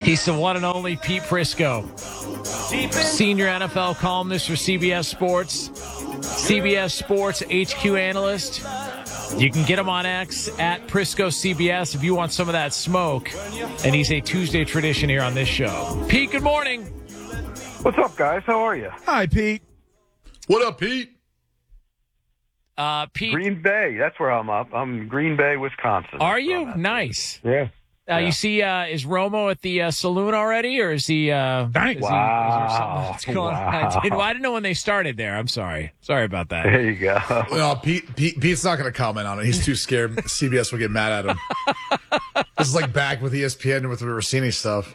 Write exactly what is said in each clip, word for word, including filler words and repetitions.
He's the one and only Pete Prisco, senior N F L columnist for C B S Sports, C B S Sports H Q analyst. You can get him on X at Prisco C B S if you want some of that smoke. And he's a Tuesday tradition here on this show. Pete, good morning. What's up, guys? How are you? Hi, Pete. What up, Pete? Uh, Pete. Green Bay. That's where I'm up. I'm Green Bay, Wisconsin. Are you? Nice. Yeah. Uh, yeah. You see, uh, is Romo at the uh, saloon already, or is he? Uh, Nice. is he- Wow. is there something that's going on? I didn't, well, I didn't know when they started there. I'm sorry. Sorry about that. There you go. Well, Pete, Pete Pete's not going to comment on it. He's too scared. C B S will get mad at him. This is like back with E S P N and with the Rossini stuff.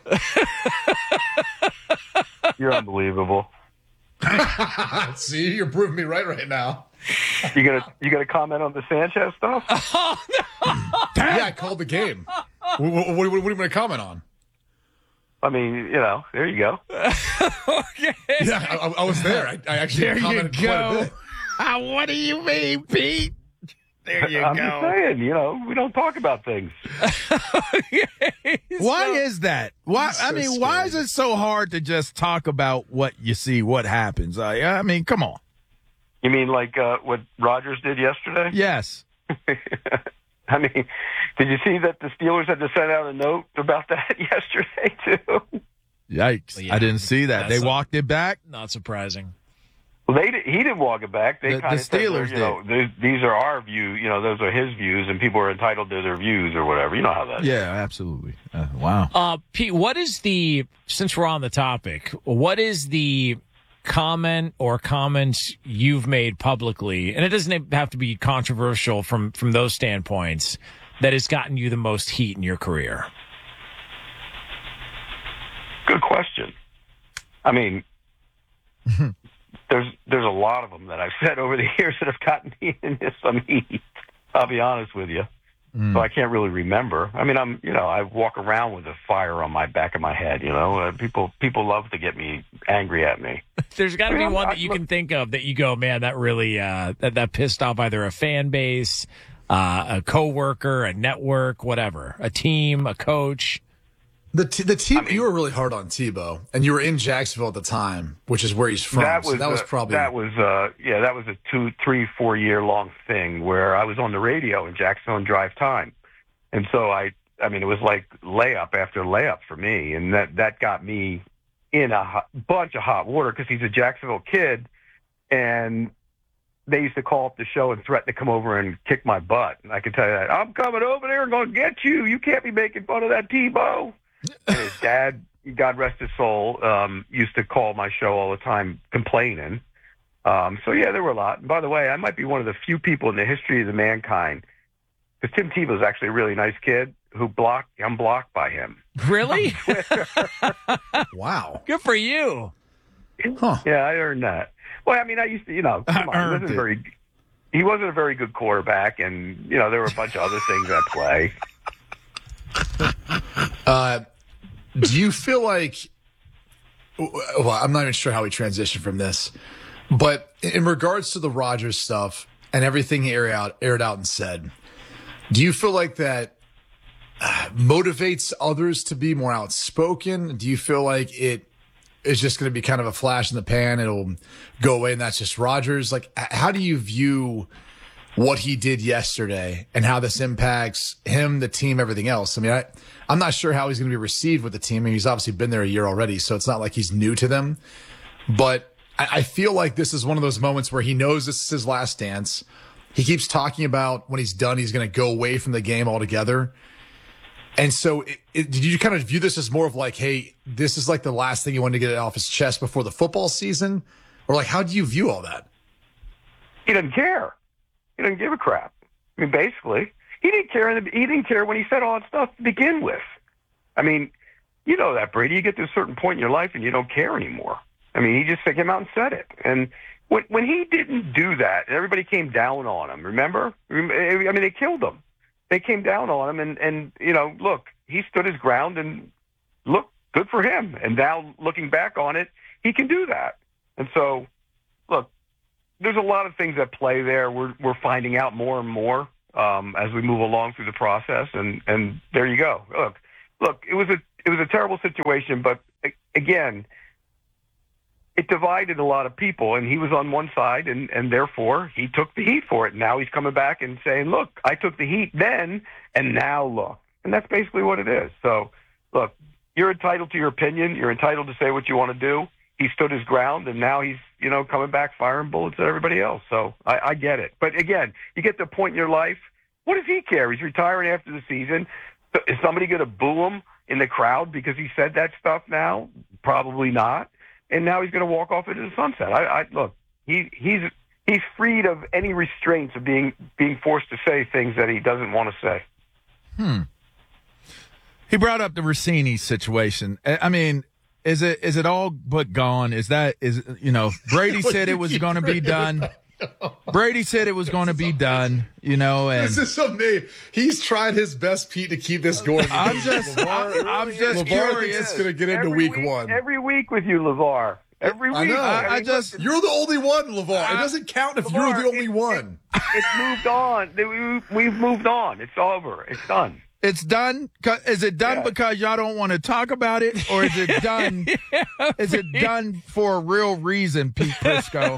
You're unbelievable. See, you're proving me right right now. You gonna you gonna comment on the Sanchez stuff? Yeah, I called the game. What, what, what, what are you going to comment on? I mean, you know, there you go. Okay. Yeah, I, I was there. I, I actually There you commented quite a go. bit. Ah, what do you mean, Pete? There you I'm go. just saying, you know, we don't talk about things. Why is that? Why? He's I so mean, why is scary. it so hard to just talk about what you see, what happens? I, I mean, come on. You mean like uh, what Rodgers did yesterday? Yes. I mean, did you see that the Steelers had to send out a note about that yesterday too? Yikes! Well, yeah, I didn't see that. that's They a- walked it back. Not surprising. Well, they did, he didn't walk it back. They The- kind the of said, Steelers you know, th- these are our views. You know, those are his views, and people are entitled to their views or whatever. You know how that is. Yeah, absolutely. Uh, wow. Uh, Pete, what is the, since we're on the topic, what is the comment or comments you've made publicly, and it doesn't have to be controversial from, from those standpoints, that has gotten you the most heat in your career? Good question. I mean, there's there's a lot of them that I've said over the years that have gotten me into some heat. I'll be honest with you. So I can't really remember. I mean, I'm you know I walk around with a fire on my back of my head. You know, uh, people people love to get me angry at me. There's got to be Well, one I- that you can think of that you go, man, that really uh, that, that pissed off either a fan base, uh, a coworker, a network, whatever, a team, a coach. The t- the team I mean- you were really hard on Tebow, and you were in Jacksonville at the time, which is where he's from. That so was that was uh, probably that was uh, yeah that was a two, three, four year long thing where I was on the radio in Jacksonville and drive time, and so I I mean it was like layup after layup for me, and that that got me in a hot, bunch of hot water because he's a Jacksonville kid, and they used to call up the show and threaten to come over and kick my butt. And I can tell you that I'm coming over there and going to get you. You can't be making fun of that Tebow. And his dad, God rest his soul, um, used to call my show all the time complaining. Um, so, yeah, there were a lot. And by the way, I might be one of the few people in the history of the mankind, because Tim Tebow's actually a really nice kid, who blocked, I'm blocked by him. Really? wow. Good for you. Huh. Yeah, I earned that. Well, I mean, I used to, you know, come on, he earned wasn't it. very, he wasn't a very good quarterback, and, you know, there were a bunch of other things at play. Uh, do you feel like? Well, I'm not even sure how we transition from this, but in regards to the Rodgers stuff and everything he aired out, aired out and said, do you feel like that uh, motivates others to be more outspoken? Do you feel like it is just going to be kind of a flash in the pan? It'll go away, and that's just Rodgers. Like, h- how do you view what he did yesterday and how this impacts him, the team, everything else? I mean, I, I'm not sure how he's going to be received with the team. I mean, he's obviously been there a year already, so it's not like he's new to them. But I, I feel like this is one of those moments where he knows this is his last dance. He keeps talking about when he's done, he's going to go away from the game altogether. And so it, it, did you kind of view this as more of like, hey, this is like the last thing he wanted to get off his chest before the football season? Or like, how do you view all that? He doesn't care. He doesn't give a crap. I mean, basically, he didn't care. In the, he didn't care when he said all that stuff to begin with. I mean, you know that, Brady. You get to a certain point in your life and you don't care anymore. I mean, he just came out and said it. And when when he didn't do that, everybody came down on him. Remember? I mean, they killed him. They came down on him, and and you know, look, he stood his ground, and look, good for him. And now, looking back on it, he can do that. And so, look, there's a lot of things at play there. We're we're finding out more and more um, as we move along through the process, and, and there you go. Look, look, it was a it was a terrible situation, but again, it divided a lot of people, and he was on one side, and, and therefore he took the heat for it. Now he's coming back and saying, look, I took the heat then, and now look. And that's basically what it is. So, look, you're entitled to your opinion. You're entitled to say what you want to do. He stood his ground, and now he's, you know, coming back firing bullets at everybody else. So I, I get it. But again, you get to a point in your life, what does he care? He's retiring after the season. Is somebody going to boo him in the crowd because he said that stuff now? Probably not. And now he's going to walk off into the sunset. I, I look, he, he's he's freed of any restraints of being being forced to say things that he doesn't want to say. Hmm. He brought up the Rossini situation. I I mean, is it is it all but gone? Is that is you know Brady said it was going to be done. Brady said it was going to be done, you know, and this is something he's tried his best, Pete, to keep this going. I'm just, I'm, I'm just LeVar curious. It's going to get into Every week, week one. Every week with you, LeVar. Every week. I know. I, I just, you're the only one, LeVar. It doesn't count if LeVar, you're the only it, one. It, it's moved on. We- We've moved on. It's over. It's done. it's done. 'Cause- Is it done Yeah. because y'all don't want to talk about it, or is it done? Is it done for a real reason, Pete Prisco?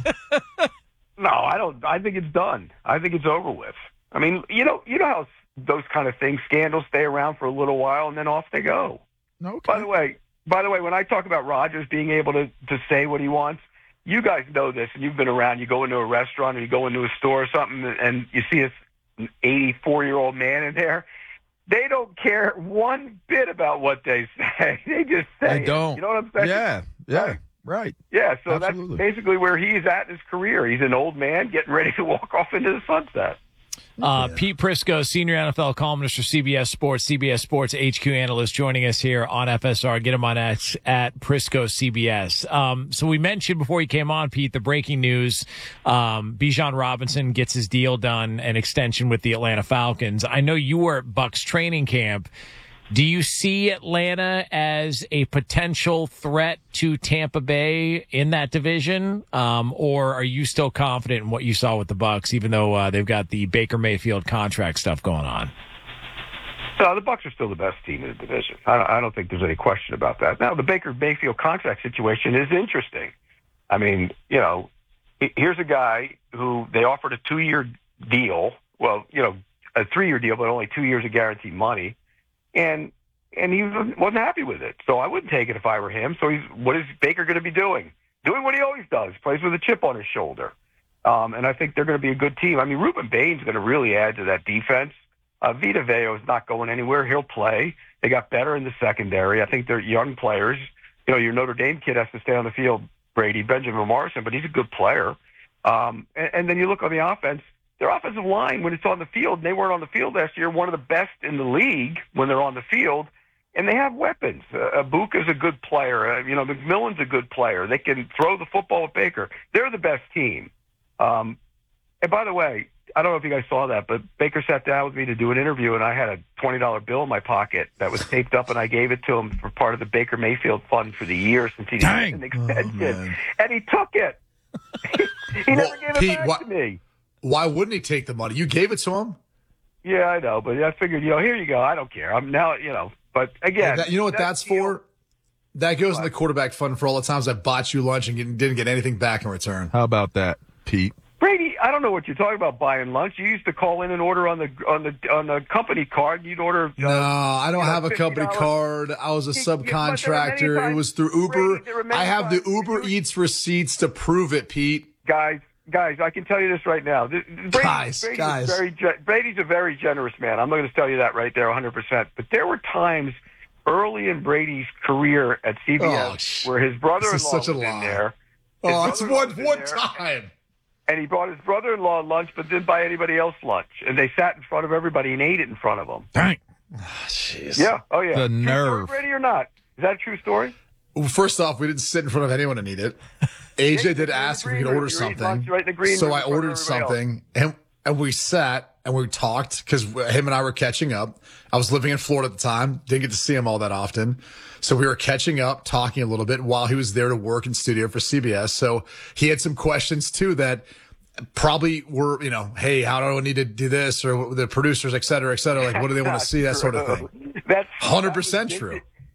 No, I don't. I think it's done. I think it's over with. I mean, you know, you know how those kind of things, scandals, stay around for a little while and then off they go. Okay. By the way, by the way, when I talk about Rodgers being able to to say what he wants, you guys know this, and you've been around. You go into a restaurant or you go into a store or something, and you see this eighty-four-year-old man in there. They don't care one bit about what they say. They just say They it. don't. You know what I'm saying? Yeah. Yeah. Right. Right. Yeah, so Absolutely. that's basically where he's at in his career. He's an old man getting ready to walk off into the sunset. Uh, Pete Prisco, senior N F L columnist for C B S Sports, C B S Sports H Q analyst, joining us here on F S R. Get him on X at Prisco C B S. Um, so we mentioned before he came on, Pete, the breaking news: um, Bijan Robinson gets his deal done, an extension with the Atlanta Falcons. I know you were at Bucs training camp. Do you see Atlanta as a potential threat to Tampa Bay in that division, um, or are you still confident in what you saw with the Bucs, even though uh, they've got the Baker Mayfield contract stuff going on? So the Bucs are still the best team in the division. I don't, I don't think there's any question about that. Now, the Baker Mayfield contract situation is interesting. I mean, you know, here's a guy who they offered a two-year deal. Well, you know, a three-year deal, but only two years of guaranteed money. And and he wasn't happy with it. So I wouldn't take it if I were him. So he's what is Baker going to be doing? Doing what he always does, plays with a chip on his shoulder. Um, and I think they're going to be a good team. I mean, Ruben Bain's going to really add to that defense. Uh, Vita Veo is not going anywhere. He'll play. They got better in the secondary. I think they're young players. You know, your Notre Dame kid has to stay on the field, Brady, Benjamin Morrison, but he's a good player. Um, and, and then you look on the offense. Their offensive line, when it's on the field, and they weren't on the field last year, one of the best in the league when they're on the field, and they have weapons. Uh, Ibuka's a good player. Uh, you know, McMillan's a good player. They can throw the football at Baker. They're the best team. Um, and by the way, I don't know if you guys saw that, but Baker sat down with me to do an interview, and I had a twenty dollar bill in my pocket that was taped up, and I gave it to him for part of the Baker Mayfield fund for the year since he Dang. had an extension. Oh, and he took it. he Well, never gave it Pete, back what- to me. Why wouldn't he take the money? You gave it to him? Yeah, I know, but I figured, you know, here you go. I don't care. I'm now, you know, but again, That- you know what that's deal- for? That goes in the quarterback fund for all the times I bought you lunch and get- didn't get anything back in return. How about that, Pete? Brady, I don't know what you're talking about buying lunch. You used to call in and order on the on the on the company card. You'd order. Uh, No, I don't you know, have a company fifty dollars. card. I was a Yeah, but there were many subcontractor. It times- was through Uber. Brady, there were many I have the times when Uber you- Eats receipts to prove it, Pete. Guys, guys, I can tell you this right now. This- Brady, Guys, Brady's guys. Very, ge- Brady's a very generous man. I'm not going to tell you that right there one hundred percent. But there were times early in Brady's career at C B S Oh, sh- where his brother-in-law this is such a was in lie. there. His Oh, it's brother-in-law one was in one there. time. And he brought his brother-in-law lunch, but didn't buy anybody else lunch. And they sat in front of everybody and ate it in front of him. Dang. Jeez. Yeah. Oh, yeah. The True nerve. story, Brady, or not? Is that a true story? Well, first off, we didn't sit in front of anyone and eat it. A J you did were in ask the if we could green order room. You were eating something. lunch right in the green So room I in front of ordered everybody else. something, and and we sat and we talked because him and I were catching up. I was living in Florida at the time, didn't get to see him all that often. So we were catching up, talking a little bit while he was there to work in studio for C B S. So he had some questions too that probably were, you know, hey, how do I need to do this? Or the producers, et cetera, et cetera. Like, what do they want to see? That sort of thing. That's one hundred percent true.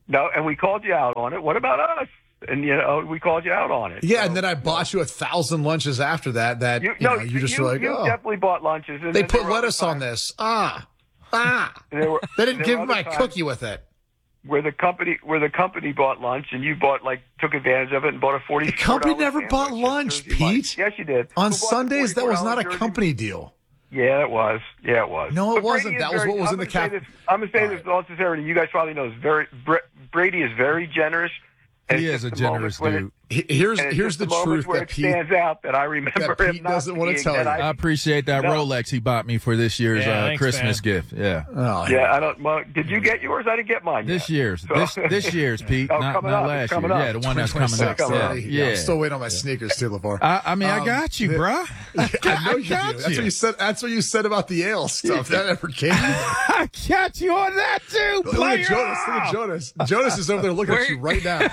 no, and we called you out on it. What about us? And you know, we called you out on it. Yeah, so, and then I bought you a thousand lunches after that. That you, you, no, know, you just you, were like, you oh, definitely bought lunches. And they then put there were lettuce other on times- this. Ah, ah. There were, They didn't there give were me my other times cookie with it. Where the company, where the company bought lunch, and you bought like took advantage of it and bought a forty. The company never bought lunch, Pete. Yes, you did. On Who bought the Sundays, that was not a forty-four dollar company deal. Yeah, it was. Yeah, it was. No, it But wasn't. Brady is That was very- what was I'm in the gonna say cap- this- I'm going to say All this right. with all sincerity. You guys probably know this. Very Br- Brady is very generous. and He it's is a just the generous moments when it- dude. He- Here's and it's here's just the moments truth where that it Pete. stands out that I remember that him Pete not doesn't wanna being, tell and you. I I, appreciate that No. Rolex he bought me for this year's Yeah, uh, thanks, Christmas man. gift. Yeah. Oh, yeah, I don't. Well, did you get yours? I didn't get mine. This yet. year's, So- this this year's, Pete, Oh, not, coming not up, it's last year. coming up. Yeah, the one that's coming up. twenty twenty-six, Yeah, already. Yeah, yeah. I'm still waiting on my sneakers too, LeVar. I, I mean, I Um, got you, the- bruh. I know you got do. That's you. what you said. That's what you said about the ale stuff. That ever came. I got you on that too. Look player. at Jonas. Look at Jonas. Jonas is over there looking at you right now.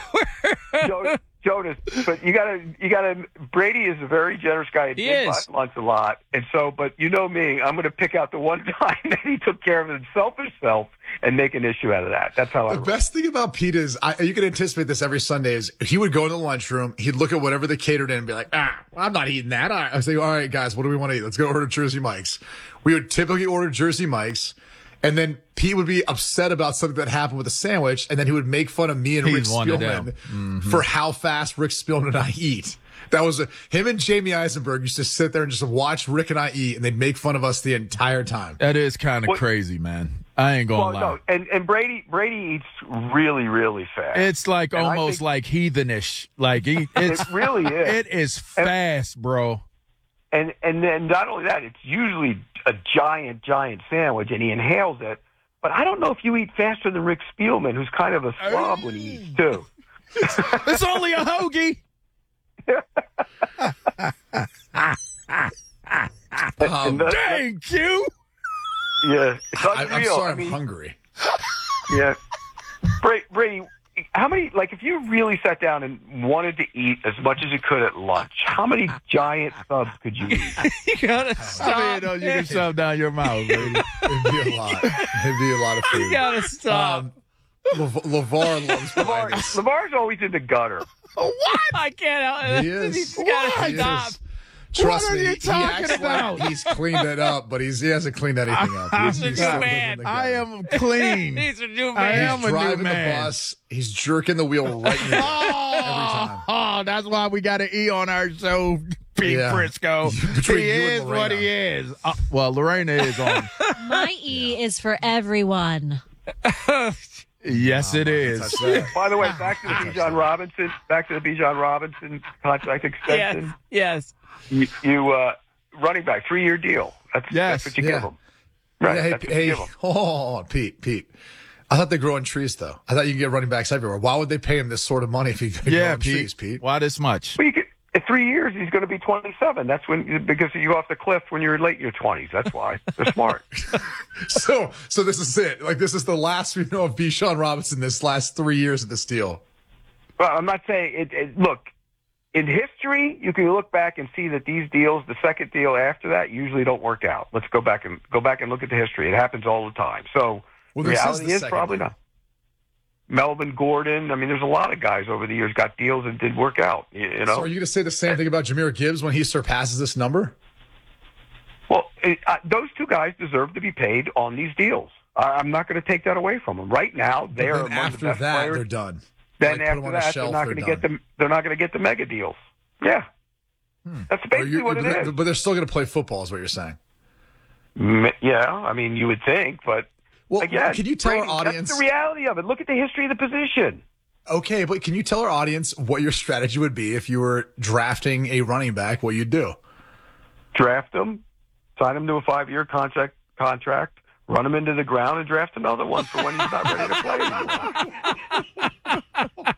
Jo- Jonas, but you gotta, you gotta. Brady is a very generous guy. He He did is. buy lunch a lot, and so. But you know me, I'm gonna pick out the one time that he took care of himself himself and make an issue out of that. That's how I. The roll. best thing about Pete is, I, you can anticipate this every Sunday, is he would go in the lunchroom, he'd look at whatever they catered in and be like, ah, I'm not eating that. All right. I say, all right, guys, what do we want to eat? Let's go order Jersey Mike's. We would typically order Jersey Mike's. And then Pete would be upset about something that happened with the sandwich, and then he would make fun of me and He's Rick one of Spielman them. Mm-hmm. for how fast Rick Spielman and I eat. That was a, him and Jamie Eisenberg used to sit there and just watch Rick and I eat, and they'd make fun of us the entire time. That is kind of What- crazy, man. I ain't gonna Well, lie. no, and and Brady Brady eats really really fast. It's like And I almost think- like heathenish. Like he, it's It really is. It is fast, bro. and and then not only that, it's usually a giant giant sandwich, and he inhales it. But I don't know if you eat faster than Rick Spielman, who's kind of a slob when he eats too. It's only a hoagie. Um, And that- Dang, Q. yeah, it's I, unreal. I'm sorry, I I'm mean, hungry. Yeah. Bra- Brady, how many, like, if you really sat down and wanted to eat as much as you could at lunch, how many giant subs could you eat? You gotta stop. I mean, you can shove down your mouth, baby. It'd be a lot. It'd be a lot of You food. gotta stop. Um, Lev- LeVar loves LeVar, Linus. LeVar's always in the gutter. what? I can't help He is. He's gotta He stop. is. Trust What are me, you he talking acts about? like he's cleaned it up, but he's, he hasn't cleaned anything up. He's, He's a he's new still man. in the I gutter. am clean. He's a new I man. am He's a new driving the man. bus. He's jerking the wheel right in the Oh, oh, that's why we got an E on our show, Pete Yeah. Frisco. Between He you and is what Lorena. he is. Uh, well, Lorena is on. My E is for everyone. Yes, it is. Touch that. By the way, back to the Bijan Robinson, back to the Bijan Robinson contract Yes. extension. Yes. You, you uh, running back, three year deal. That's, Yes. that's what you Yeah. give them. Right. Yeah, hey, that's what hey, you give 'em. hold on, hold on, Pete, Pete. I thought they grow on trees, though. I thought you could get running backs everywhere. Why would they pay him this sort of money if he could grow Yeah, on Pete. trees, Pete? Why this much? Well, you could, in three years, he's going to be twenty-seven. That's when, because you go off the cliff when you're late in your twenties. That's why. They're smart. So, so this is it. Like, this is the last we know of Bijan Robinson this last three years of this deal. Well, I'm not saying it, it. Look, in history, you can look back and see that these deals, the second deal after that, usually don't work out. Let's go back and go back and look at the history. It happens all the time. So Well, the this is reality the is second probably deal. not. Melvin Gordon. I mean, there's a lot of guys over the years got deals that did work out. You, you know. So, are you going to say the same thing about Jahmyr Gibbs when he surpasses this number? Well, it, uh, those two guys deserve to be paid on these deals. I, I'm not going to take that away from them. Right now, they But are then among after the best that, players. they're done. Then Like, put 'em after on a that, they're shelf, not they're going to get done. them. They're not going to get the mega deals. Yeah, that's Or basically you- what it but, is. but they're still going to play football, is what you're saying. M- Yeah, I mean, you would think, but Well, again, can you tell Brady, our audience? That's the reality of it. Look at the history of the position. Okay, but can you tell our audience what your strategy would be if you were drafting a running back? What you'd do? Draft him, sign him to a five-year contract. Contract. Run him into the ground and draft another one for when he's not ready to play anymore.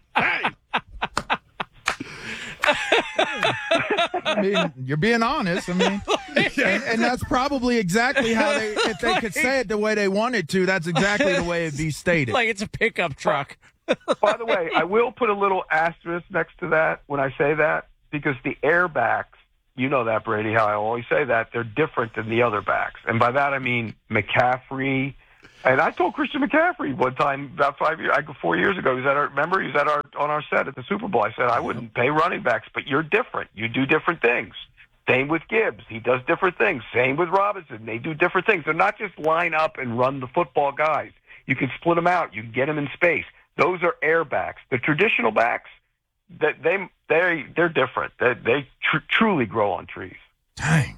I mean, you're being honest. I mean, and, and that's probably exactly how they, if they could say it the way they wanted to, that's exactly the way it'd be stated. Like it's a pickup truck. By the way, I will put a little asterisk next to that when I say that, because the airbacks, you know that, Brady, how I always say that, they're different than the other backs. And by that I mean McCaffrey, And I told Christian McCaffrey one time about five years, four years ago. He was at our remember he was at our on our set at the Super Bowl. I said I wouldn't pay running backs, but you're different. You do different things. Same with Gibbs. He does different things. Same with Robinson. They do different things. They're not just line up and run the football guys. You can split them out. You can get them in space. Those are air backs. The traditional backs, they they they they're different. They they tr- truly grow on trees. Dang,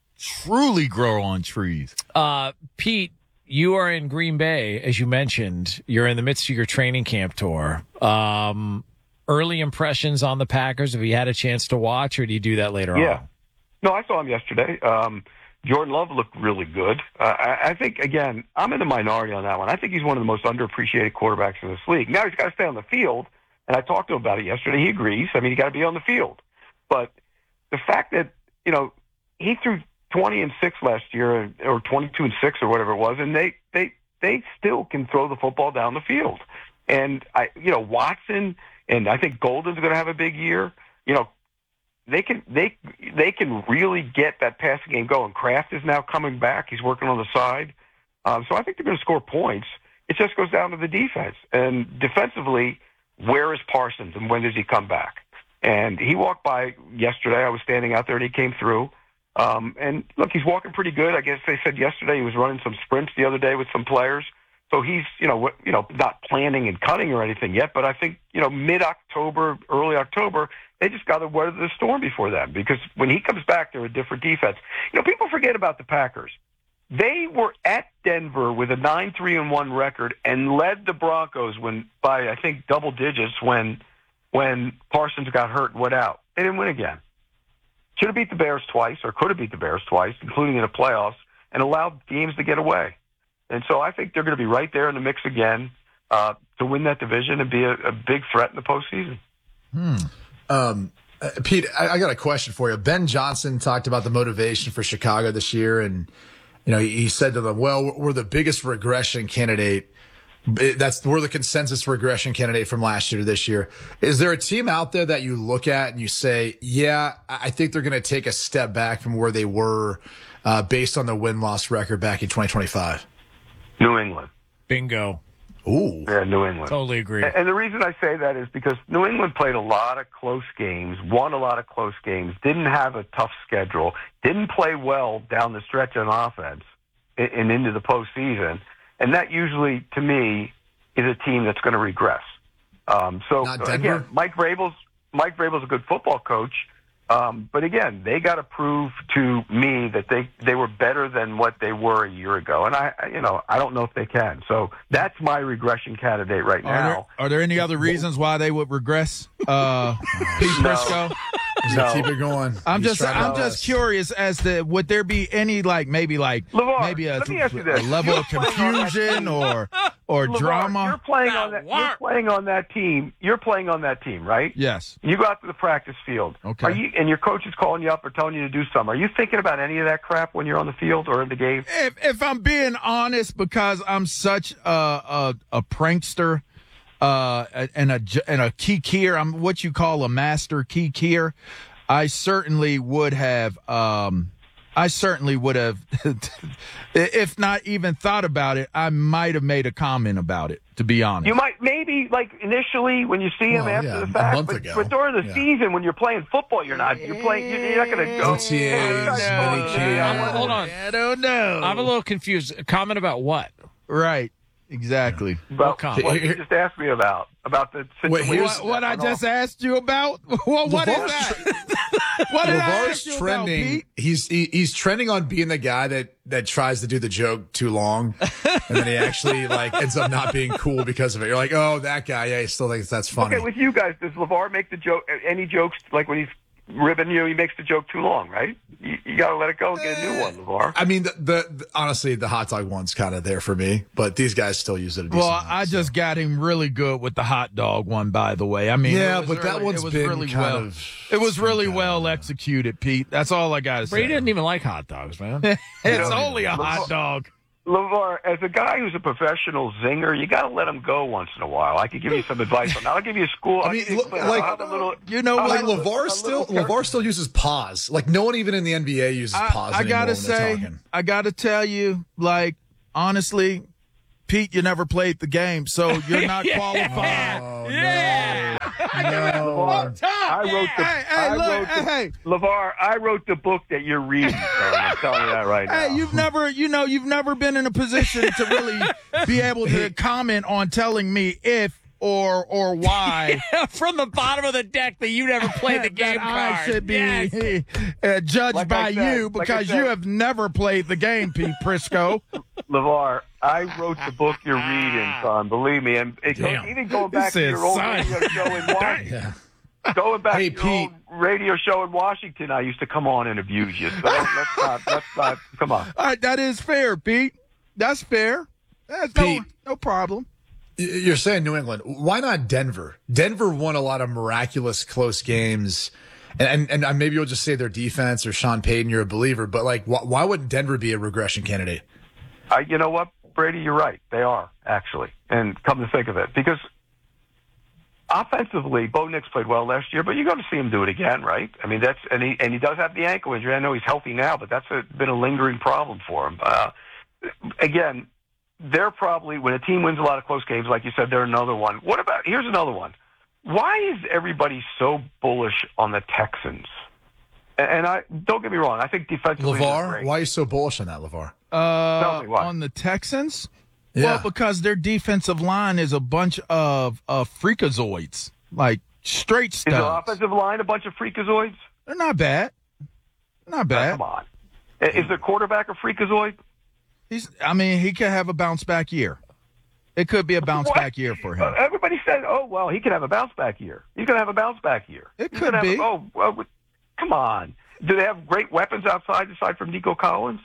truly grow on trees. Uh, Pete. You are in Green Bay, as you mentioned. You're in the midst of your training camp tour. Um, early impressions on the Packers. Have you had a chance to watch, or do you do that later yeah. on? No, I saw him yesterday. Um, Jordan Love looked really good. Uh, I, I think, again, I'm in the minority on that one. I think he's one of the most underappreciated quarterbacks in this league. Now he's got to stay on the field, and I talked to him about it yesterday. He agrees. I mean, you got to be on the field. But the fact that, you know, he threw twenty and six last year, or twenty-two and six, or whatever it was, and they they they still can throw the football down the field. And I, you know, Watson, and I think Golden's going to have a big year. You know, they can they they can really get that passing game going. Kraft is now coming back; he's working on the side, um, so I think they're going to score points. It just goes down to the defense, and defensively, where is Parsons, and when does he come back? And he walked by yesterday. I was standing out there, and he came through. Um, and look, he's walking pretty good. I guess they said yesterday he was running some sprints the other day with some players. So he's, you know, you know, not planning and cutting or anything yet. But I think, you know, mid-October, early October, they just got to weather the storm before then. Because when he comes back, they're a different defense. You know, people forget about the Packers. They were at Denver with a nine three and one record and led the Broncos when by, I think, double digits when when Parsons got hurt and went out. They didn't win again. Should have beat the Bears twice, or could have beat the Bears twice, including in the playoffs, and allowed games to get away. And so I think they're going to be right there in the mix again uh, to win that division and be a, a big threat in the postseason. Hmm. Um, uh, Pete, I, I got a question for you. Ben Johnson talked about the motivation for Chicago this year, and you know he, he said to them, "Well, we're the biggest regression candidate. That's we're the consensus regression candidate from last year to this year." Is there a team out there that you look at and you say, yeah, I think they're going to take a step back from where they were uh, based on the win-loss record back in twenty twenty-five? New England. Bingo. Ooh. Yeah, New England. Totally agree. And, and the reason I say that is because New England played a lot of close games, won a lot of close games, didn't have a tough schedule, didn't play well down the stretch on offense and, and into the postseason. And that usually, to me, is a team that's going to regress. Um, so, again, Mike Vrabel's, Mike Vrabel's a good football coach. Um, but, again, they got to prove to me that they, they were better than what they were a year ago. And, I, you know, I don't know if they can. So that's my regression candidate right Are now. there, are there any other reasons why they would regress, uh, Pete No. Prisco? No. Keep it going. I'm He's just trying to I'm help just us. curious as to would there be any like maybe like LeVar, maybe a, let me ask you this. a level You're of playing on that confusion team. or or LeVar, drama? You're playing on that. You're playing on that team. You're playing on that team, right? Yes. You go out to the practice field. Okay. Are you and your coach is calling you up or telling you to do something? Are you thinking about any of that crap when you're on the field or in the game? If if I'm being honest, because I'm such a a, a prankster, uh, and a and a kikier, I'm what you call a master kikier. I certainly would have, um, I certainly would have, if not even thought about it, I might have made a comment about it, to be honest. You might maybe like initially when you see him Well, after yeah, the a fact, month but, ago. but during the Yeah. season when you're playing football, you're not. You're playing. You're, you're not going to go. O T As, "Hey, guys, mini oh, camp. yeah, I wanna- Hold on. I don't know. I'm a little confused. A comment about what? Right. Exactly. About comment? what you just asked me about about the Wait, situation. here's- What, what I that went just off. asked you about? What, what is LeVar's that? What did I LeVar's ask you about, trending. Pete? He's he, he's trending on being the guy that that tries to do the joke too long, and then he actually like ends up not being cool because of it. You're like, oh, that guy. Yeah, he still thinks that's funny. Okay, with you guys, does LeVar make the joke? Any jokes like when he's ribbing you, he makes the joke too long, right? You, you got to let it go and get a new one, LeVar. I mean, the, the, the honestly, the hot dog one's kind of there for me, but these guys still use it. A decent Well, amount, I so. just got him really good with the hot dog one, by the way. I mean, Yeah, it was but that really- one's it was been really kind well. of It was really kind of- well executed, Pete. That's all I got to Brady say. doesn't even like hot dogs, man. It's know, only a hot LeVar- dog. LeVar, as a guy who's a professional zinger, you got to let him go once in a while. I could give you some advice on that. I'll give you a school. I I'll mean, give you, look, I'll like, have a little, You know I'll what? have Like a- LeVar a still little LeVar still uses pause. Like no one even in the N B A uses I, pause I anymore gotta when they're say, talking. I gotta tell you, like honestly, Pete, you never played the game, so you're not Yeah. qualified. Oh, Yeah. no. LeVar, I wrote the Hey, hey, I look, wrote the, hey. LeVar, I wrote the book that you're reading. So I'm telling you that right now. Hey, you've never, you know, you've never been in a position to really be able to comment on telling me if or or why From the bottom of the deck that you never played the game that card. I should be Yes. uh, judged Like by I said, you like I because said. you have never played the game, Pete Prisco. LeVar, I wrote the book you're reading, son. Believe me. And it goes, Damn. even going back He to said, your old son. radio show in Washington. Yeah. Going back Hey, to your old Pete. radio show in Washington, I used to come on and abuse you. So let's not, let's not, come on. All right, that is fair, Pete. That's fair. That's no, Pete. no problem. You're saying New England. Why not Denver? Denver won a lot of miraculous close games. And, and, and maybe you'll just say their defense or Sean Payton, you're a believer. But, like, why, why wouldn't Denver be a regression candidate? I, you know what, Brady, you're right. They are, actually. And come to think of it, because offensively, Bo Nix played well last year, but you're going to see him do it again, right? I mean, that's and he and he does have the ankle injury. I know he's healthy now, but that's a, been a lingering problem for him. Uh, again, they're probably, when a team wins a lot of close games, like you said, they're another one. What about, here's another one. Why is everybody so bullish on the Texans? And, and I don't get me wrong, I think defensively they're LeVar, great. why are you so bullish on that, LeVar? Uh, Tell me why. on the Texans? Yeah. Well, because their defensive line is a bunch of, of freakazoids, like straight Is their stuff. offensive line a bunch of freakazoids? They're not bad. Not Oh, bad. come on. Is their quarterback a freakazoid? He's. I mean, he could have a bounce back year. It could be a bounce What? back year for Uh, him. everybody said, "Oh, well, he could have a bounce back year. He's going to have a bounce back year." It He's could gonna have be. A, oh, well, come on. Do they have great weapons outside, aside from Nico Collins?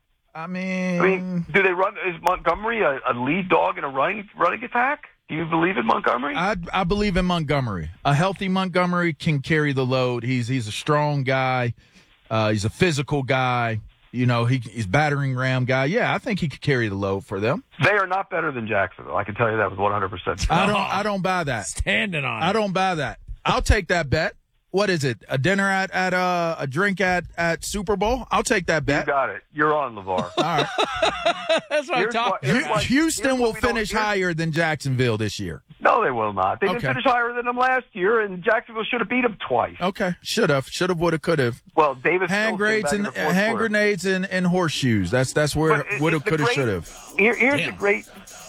I mean, I mean, do they run? Is Montgomery a, a lead dog in a running running attack? Do you believe in Montgomery? I I believe in Montgomery. A healthy Montgomery can carry the load. He's he's a strong guy. Uh, he's a physical guy. You know, he he's battering ram guy. Yeah, I think he could carry the load for them. They are not better than Jacksonville. I can tell you that with one hundred percent. I don't I don't buy that. Standing on I it. don't buy that. I'll take that bet. What is it? A dinner at at uh, a drink at at Super Bowl? I'll take that You bet. got it. You're on, LeVar. All right. That's what I'm Here's talking what- Hu- here's what- Houston here's what will we don't- finish here's- higher than Jacksonville this year. No, they will not. They didn't Okay. finish higher than them last year, and Jacksonville should have beat them twice. Okay, should have, should have, would have, could have. Well, Davis Hand Mills came grenades back in and the fourth hand quarter. grenades and, and horseshoes. That's that's where But it- would have, it's the could have, great- should have. Here, here's Damn. the great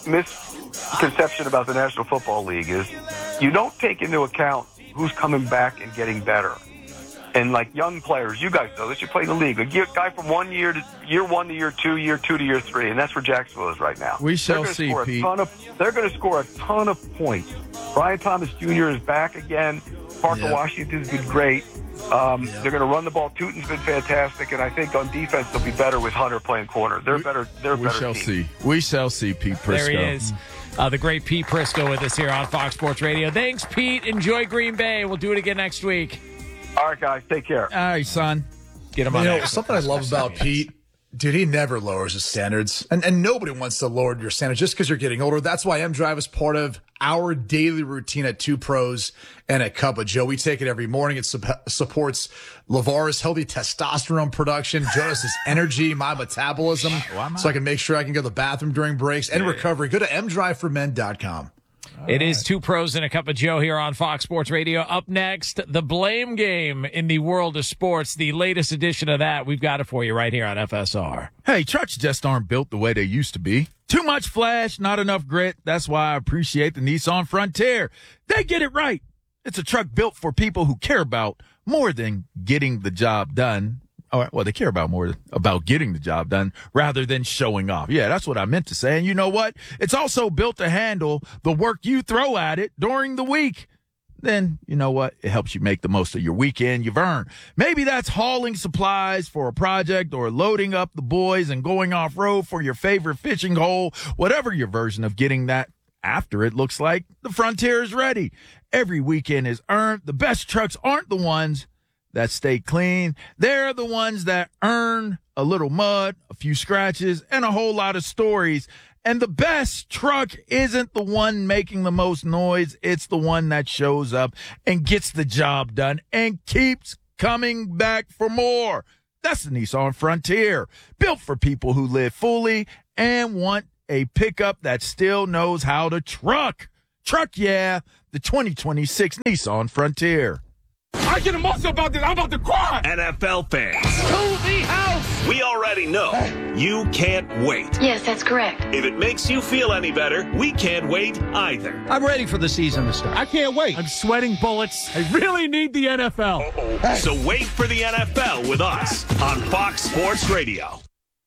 misconception about the National Football League is you don't take into account who's coming back and getting better. And like young players, you guys know this. You play in the league. A year- guy from one year to year one to year two, year two to year three, and that's where Jacksonville is right now. We shall They're gonna see, score a Pete. ton of- they're going to score a ton of points. Brian Thomas Junior is back again. Parker Yeah. Washington's been great. Um, They're going to run the ball. Tootin's been fantastic, and I think on defense they'll be better with Hunter playing corner. They're better. They're a We better shall team. see. We shall see, Pete Prisco. There he is. Uh, the great Pete Prisco with us here on Fox Sports Radio. Thanks, Pete. Enjoy Green Bay. We'll do it again next week. All right, guys, take care. All right, son. Get him You on know, X. something I love about Pete, dude, he never lowers his standards. And and nobody wants to lower your standards just because you're getting older. That's why M Drive is part of our daily routine at Two Pros and a Cup of Joe. We take it every morning. It su- supports LeVar's healthy testosterone production, Jonas's energy, my metabolism, so I can make sure I can go to the bathroom during breaks and recovery. Go to m drive for men dot com. It is Two Pros and a Cup of Joe here on Fox Sports Radio. Up next, the blame game in the world of sports. The latest edition of that. We've got it for you right here on F S R. Hey, trucks just aren't built the way they used to be. Too much flash, not enough grit. That's why I appreciate the Nissan Frontier. They get it right. It's a truck built for people who care about more than getting the job done. All right, well, they care about more about getting the job done rather than showing off. Yeah, that's what I meant to say. And you know what? It's also built to handle the work you throw at it during the week. Then, you know what? It helps you make the most of your weekend you've earned. Maybe that's hauling supplies for a project or loading up the boys and going off-road for your favorite fishing hole. Whatever your version of getting that after it looks like, the Frontier is ready. Every weekend is earned. The best trucks aren't the ones that stay clean. They're the ones that earn a little mud, a few scratches, and a whole lot of stories. And the best truck isn't the one making the most noise. It's the one that shows up and gets the job done and keeps coming back for more. That's the Nissan Frontier, built for people who live fully and want a pickup that still knows how to truck. Truck, yeah, the twenty twenty-six Nissan Frontier. I get emotional about this. I'm about to cry. N F L fans, To the house. we already know you can't wait. Yes, that's correct. If it makes you feel any better, we can't wait either. I'm ready for the season to start. I can't wait. I'm sweating bullets. I really need the N F L. So wait for the N F L with us on Fox Sports Radio.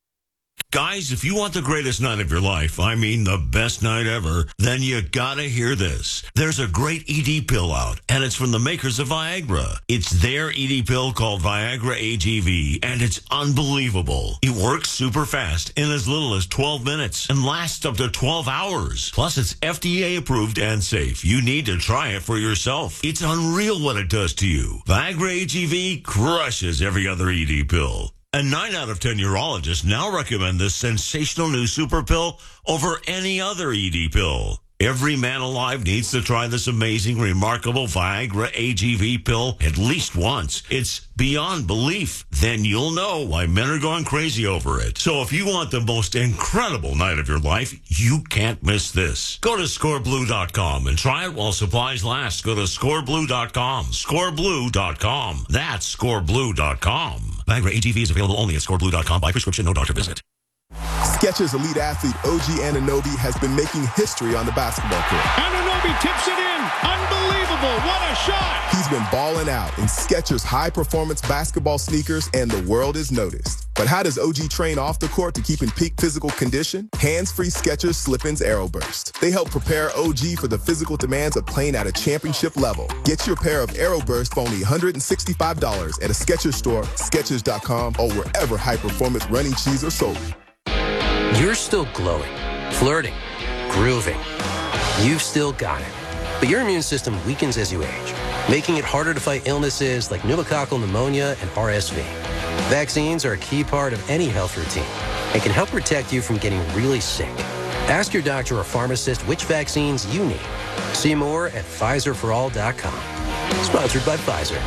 Guys, if you want the greatest night of your life, I mean the best night ever, then you gotta hear this. There's a great E D pill out, and it's from the makers of Viagra. It's their E D pill called Viagra A G V, and it's unbelievable. It works super fast in as little as twelve minutes and lasts up to twelve hours. Plus, it's F D A approved and safe. You need to try it for yourself. It's unreal what it does to you. Viagra A G V crushes every other E D pill. And nine out of ten urologists now recommend this sensational new super pill over any other E D pill. Every man alive needs to try this amazing, remarkable Viagra A G V pill at least once. It's beyond belief. Then you'll know why men are going crazy over it. So if you want the most incredible night of your life, you can't miss this. Go to score blue dot com and try it while supplies last. Go to score blue dot com. score blue dot com. That's score blue dot com. Viagra A G V is available only at score blue dot com by prescription, no doctor visit. Skechers elite athlete O G Anunoby has been making history on the basketball court. Anunoby tips it in. Unbelievable. What a shot. He's been balling out in Skechers high-performance basketball sneakers, and the world has noticed. But how does O G train off the court to keep in peak physical condition? Hands-free Skechers Slip-ins Aeroburst. They help prepare O G for the physical demands of playing at a championship level. Get your pair of Aeroburst for only one hundred sixty-five dollars at a Skechers store, Skechers dot com, or wherever high-performance running shoes are sold. You're still glowing, flirting, grooving. You've still got it. But your immune system weakens as you age, making it harder to fight illnesses like pneumococcal pneumonia and R S V. Vaccines are a key part of any health routine and can help protect you from getting really sick. Ask your doctor or pharmacist which vaccines you need. See more at Pfizer for all dot com. Sponsored by Pfizer.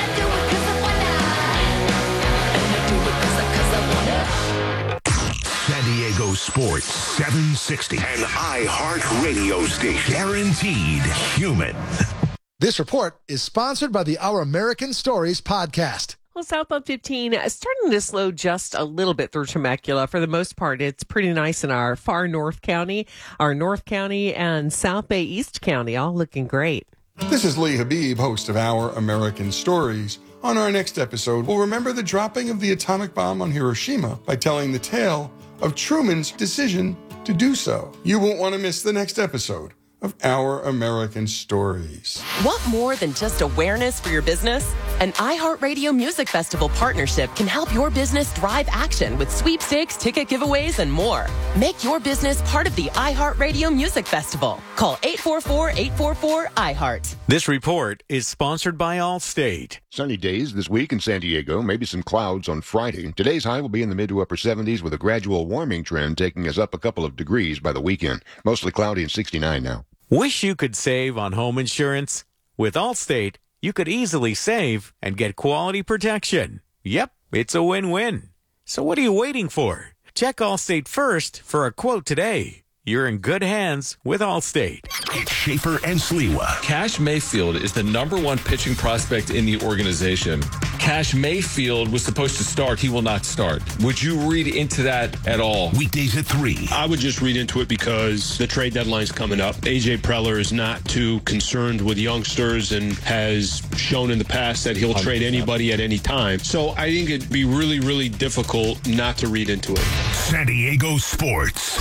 San Diego Sports seven sixty. An iHeart radio station. Guaranteed human. This report is sponsored by the Our American Stories podcast. Well, southbound fifteen is starting to slow just a little bit through Temecula. For the most part, it's pretty nice in our far north county, our North County, and South Bay East County, all looking great. This is Lee Habib, host of Our American Stories. On our next episode, we'll remember the dropping of the atomic bomb on Hiroshima by telling the tale of Truman's decision to do so. You won't want to miss the next episode of Our American Stories. Want more than just awareness for your business? An iHeartRadio Music Festival partnership can help your business drive action with sweepstakes, ticket giveaways, and more. Make your business part of the iHeartRadio Music Festival. Call eight four four, eight four four, I heart. This report is sponsored by Allstate. Sunny days this week in San Diego, maybe some clouds on Friday. Today's high will be in the mid to upper seventies with a gradual warming trend taking us up a couple of degrees by the weekend. Mostly cloudy and sixty-nine now. Wish you could save on home insurance? With Allstate, you could easily save and get quality protection. Yep, it's a win-win. So what are you waiting for? Check Allstate first for a quote today. You're in good hands with Allstate. It's Schaefer and Sliwa. Cash Mayfield is the number one pitching prospect in the organization. Cash Mayfield was supposed to start. He will not start. Would you read into that at all? Weekdays at three. I would just read into it because the trade deadline's coming up. A J Preller is not too concerned with youngsters and has shown in the past that he'll one hundred percent trade anybody at any time. So I think it'd be really, really difficult not to read into it. San Diego Sports.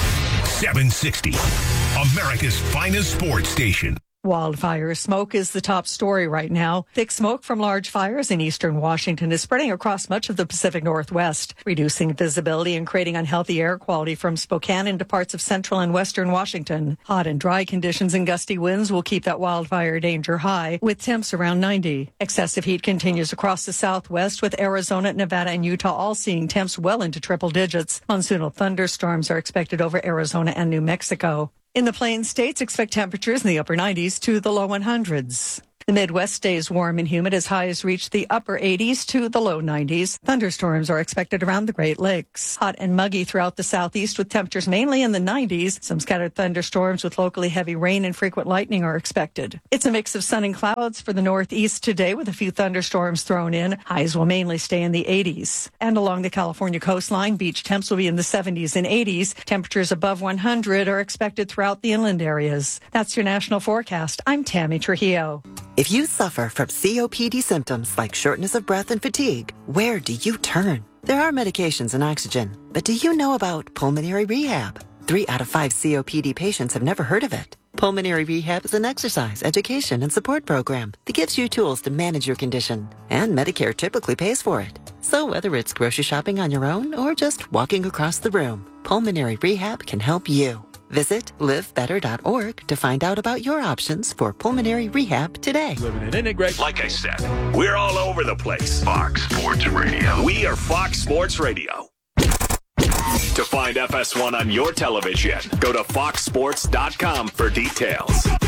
seven sixty, America's finest sports station. Wildfire smoke is the top story right now. Thick smoke from large fires in eastern Washington is spreading across much of the Pacific Northwest, reducing visibility and creating unhealthy air quality from Spokane into parts of central and western Washington. Hot and dry conditions and gusty winds will keep that wildfire danger high, with temps around ninety. Excessive heat continues across the southwest, with Arizona, Nevada, and Utah all seeing temps well into triple digits. Monsoonal thunderstorms are expected over Arizona and New Mexico. In the Plains states, expect temperatures in the upper nineties to the low hundreds. The Midwest stays warm and humid as highs reach the upper eighties to the low nineties. Thunderstorms are expected around the Great Lakes. Hot and muggy throughout the southeast with temperatures mainly in the nineties. Some scattered thunderstorms with locally heavy rain and frequent lightning are expected. It's a mix of sun and clouds for the northeast today with a few thunderstorms thrown in. Highs will mainly stay in the eighties. And along the California coastline, beach temps will be in the seventies and eighties. Temperatures above one hundred are expected throughout the inland areas. That's your national forecast. I'm Tammy Trujillo. If you suffer from C O P D symptoms like shortness of breath and fatigue, where do you turn? There are medications and oxygen, but do you know about pulmonary rehab? Three out of five C O P D patients have never heard of it. Pulmonary rehab is an exercise, education, and support program that gives you tools to manage your condition, and Medicare typically pays for it. So whether it's grocery shopping on your own or just walking across the room, pulmonary rehab can help you. Visit live better dot org to find out about your options for pulmonary rehab today. Living it in it, Greg. Like I said, we're all over the place. Fox Sports Radio. We are Fox Sports Radio. To find F S one on your television, go to fox sports dot com for details.